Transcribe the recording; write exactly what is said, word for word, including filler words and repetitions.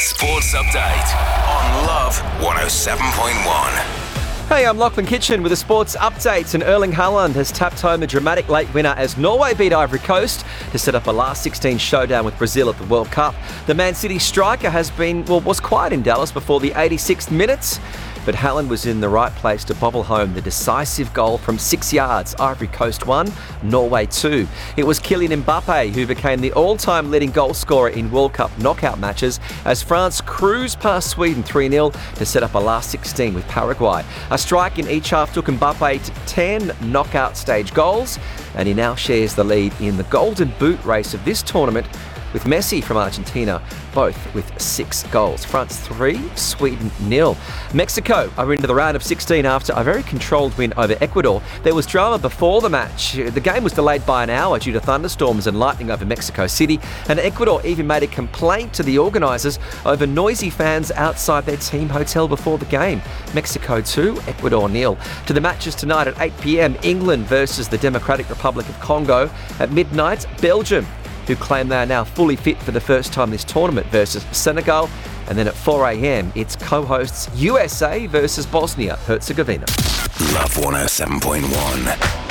Sports Update on Love one oh seven point one. Hey, I'm Lachlan Kitchen with a sports update, and Erling Haaland has tapped home a dramatic late winner as Norway beat Ivory Coast to set up a last sixteen showdown with Brazil at the World Cup. The Man City striker has been, well, was quiet in Dallas before the eighty-sixth minute, but Haaland was in the right place to bobble home the decisive goal from six yards. Ivory Coast one, Norway two. It was Kylian Mbappe who became the all-time leading goal scorer in World Cup knockout matches as France cruised past Sweden three nil to set up a last sixteen with Paraguay. A strike in each half took Mbappe to ten knockout stage goals, and he now shares the lead in the Golden Boot race of this tournament with Messi from Argentina, both with six goals. France three, Sweden nil. Mexico are into the round of sixteen after a very controlled win over Ecuador. There was drama before the match. The game was delayed by an hour due to thunderstorms and lightning over Mexico City, and Ecuador even made a complaint to the organisers over noisy fans outside their team hotel before the game. Mexico two, Ecuador nil. To the matches tonight at eight p.m, England versus the Democratic Republic of Congo. At midnight, Belgium, who claim they are now fully fit for the first time this tournament, versus Senegal. And then at four a.m, it's co-hosts U S A versus Bosnia Herzegovina. Love one oh seven point one.